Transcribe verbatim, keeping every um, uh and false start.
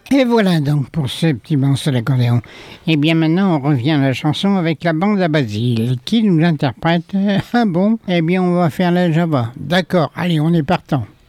Et voilà donc pour ce petit morceau d'accordéon. Et bien maintenant, on revient à la chanson avec la bande à Basile qui nous interprète. Ah bon? Eh bien, on va faire la Java. D'accord, allez, on est partant.